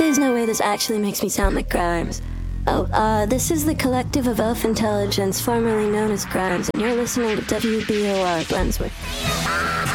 There's no way this actually makes me sound like Grimes. Oh, this is the Collective of Elf Intelligence, formerly known as Grimes, and you're listening to WBOR Glensworth.